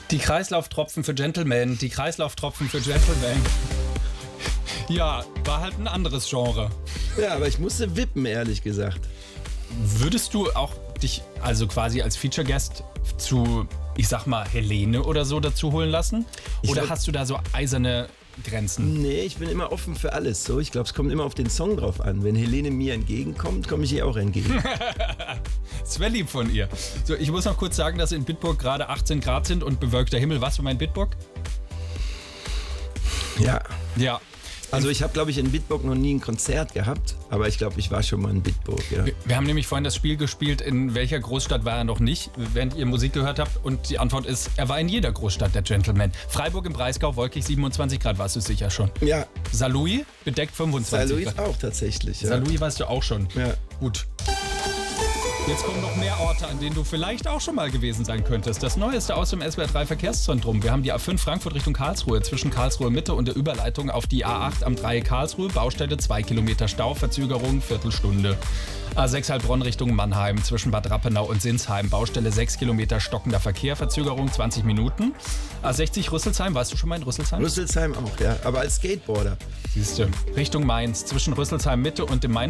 Die Kreislauftropfen für Gentlemen, die Kreislauftropfen für Gentlemen. Ja, war halt ein anderes Genre. Ja, aber ich musste wippen, ehrlich gesagt. Würdest du auch dich also quasi als Feature-Guest zu, ich sag mal, Helene oder so dazu holen lassen? Oder hast du da so eiserne Grenzen? Nee, ich bin immer offen für alles. So, ich glaube, es kommt immer auf den Song drauf an. Wenn Helene mir entgegenkommt, komme ich ihr auch entgegen. Das wäre lieb von ihr. So, ich muss noch kurz sagen, dass in Bitburg gerade 18 Grad sind und bewölkter Himmel. Was für mein Bitburg? Ja. Ja. Also ich habe, glaube ich, in Bitburg noch nie ein Konzert gehabt, aber ich glaube, ich war schon mal in Bitburg, ja. Wir haben nämlich vorhin das Spiel gespielt, in welcher Großstadt war er noch nicht, während ihr Musik gehört habt. Und die Antwort ist, er war in jeder Großstadt, der Gentleman. Freiburg im Breisgau, wolkig 27 Grad, warst du sicher schon. Ja. Saarlouis, bedeckt 25 Saarlouis Grad. auch tatsächlich, ja. Saarlouis weißt du auch schon. Ja. Gut. Jetzt kommen noch mehr Orte, an denen du vielleicht auch schon mal gewesen sein könntest. Das Neueste aus dem SWR3 Verkehrszentrum. Wir haben die A5 Frankfurt Richtung Karlsruhe, zwischen Karlsruhe Mitte und der Überleitung auf die A8 am Dreieck Karlsruhe. Baustelle 2 Kilometer Stau, Verzögerung Viertelstunde. A6 Heilbronn Richtung Mannheim, zwischen Bad Rappenau und Sinsheim. Baustelle 6 Kilometer stockender Verkehr, Verzögerung 20 Minuten. A60 Rüsselsheim, warst du schon mal in Rüsselsheim? Rüsselsheim auch, ja, aber als Skateboarder. Siehst du. Richtung Mainz, zwischen Rüsselsheim Mitte und dem Main